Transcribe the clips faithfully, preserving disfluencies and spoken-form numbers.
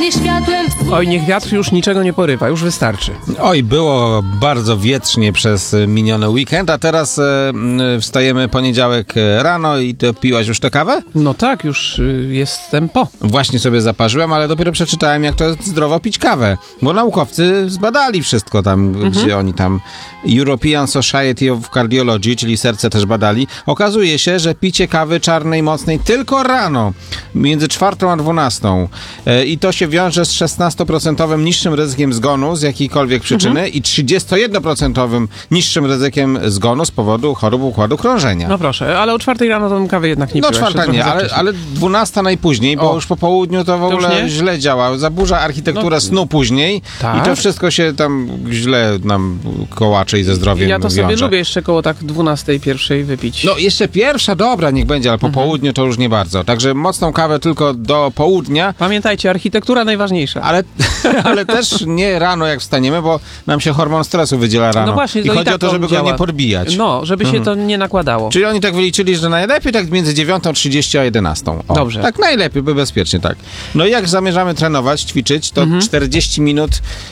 Gdy światłem... Oj, niech wiatr już niczego nie porywa, już wystarczy. Oj, było bardzo wietrznie przez miniony weekend, a teraz e, wstajemy poniedziałek rano i ty piłaś już tę kawę? No tak, już y, jestem po. Właśnie sobie zaparzyłem, ale dopiero przeczytałem, jak to jest zdrowo pić kawę, bo naukowcy zbadali wszystko tam, mhm. gdzie oni tam European Society of Cardiology, czyli serce też badali. Okazuje się, że picie kawy czarnej, mocnej tylko rano, między czwartą a dwunastą e, i to się wiąże z szesnastoprocentowym niższym ryzykiem zgonu z jakiejkolwiek przyczyny mhm. i trzydziestojednoprocentowym niższym ryzykiem zgonu z powodu chorób układu krążenia. No proszę, ale o czwartej rano tą kawę jednak nie No piłem. czwarta nie, ale, ale dwunasta najpóźniej, bo o. już po południu to w ogóle to źle działa. Zaburza architekturę no. snu później tak? i to wszystko się tam źle nam kołacze i ze zdrowiem Ja to wiąże. sobie lubię jeszcze koło tak dwunastej, pierwszej wypić. No jeszcze pierwsza, dobra, niech będzie, ale po mhm. południu to już nie bardzo. Także mocną kawę tylko do południa. Pamiętajcie, architektura najważniejsza. Ale, ale też nie rano jak wstaniemy, bo nam się hormon stresu wydziela rano. No właśnie, I chodzi i tak o to, żeby działa. go nie podbijać. No, żeby mhm. się to nie nakładało. Czyli oni tak wyliczyli, że najlepiej tak między dziewiątą trzydzieści a jedenastą. O, Dobrze. Tak najlepiej, by bezpiecznie, tak. No i jak zamierzamy trenować, ćwiczyć, to mhm. czterdzieści minut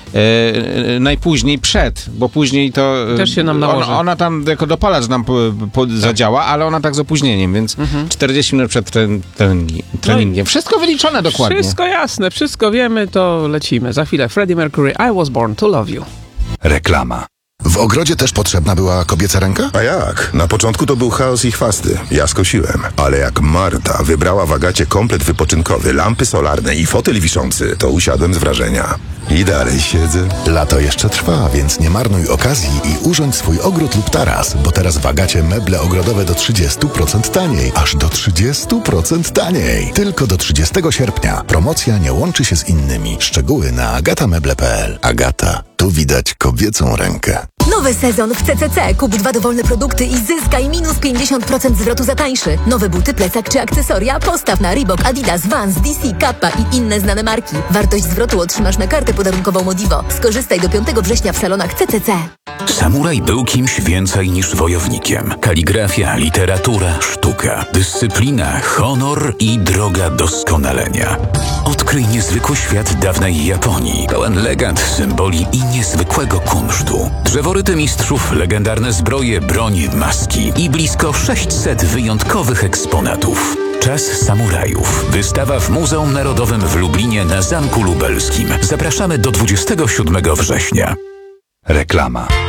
e, najpóźniej przed, bo później to... Też się nam nałoży. Ona, ona tam jako dopalacz nam po, po, tak. zadziała, ale ona tak z opóźnieniem, więc mhm. czterdzieści minut przed tren, treningi, treningiem. Wszystko wyliczone dokładnie. Wszystko jasne, wszystko wiemy, to lecimy. Za chwilę Freddie Mercury, I Was Born to Love You. Reklama. W ogrodzie też potrzebna była kobieca ręka? A jak? Na początku to był chaos i chwasty. Ja skosiłem. Ale jak Marta wybrała w Agacie komplet wypoczynkowy, lampy solarne i fotel wiszący, to usiadłem z wrażenia. I dalej siedzę. Lato jeszcze trwa, więc nie marnuj okazji i urządź swój ogród lub taras, bo teraz w Agacie meble ogrodowe do trzydziestu procent taniej. Aż do trzydziestu procent taniej. Tylko do trzydziestego sierpnia. Promocja nie łączy się z innymi. Szczegóły na agatameble kropka p l. Agata. Tu widać kobiecą rękę. Nowy sezon w C C C. Kup dwa dowolne produkty i zyskaj minus pięćdziesiąt procent zwrotu za tańszy. Nowe buty, plecak czy akcesoria? Postaw na Reebok, Adidas, Vans, D C, Kappa i inne znane marki. Wartość zwrotu otrzymasz na kartę podarunkową Modivo. Skorzystaj do piątego września w salonach C C C. Samuraj był kimś więcej niż wojownikiem. Kaligrafia, literatura, sztuka, dyscyplina, honor i droga doskonalenia. Odkryj niezwykły świat dawnej Japonii, pełen legend, symboli i niezwykłego kunsztu. Drzeworyty mistrzów, legendarne zbroje, broń, maski i blisko sześćset wyjątkowych eksponatów. Czas samurajów. Wystawa w Muzeum Narodowym w Lublinie na Zamku Lubelskim. Zapraszamy do dwudziestego siódmego września. Reklama.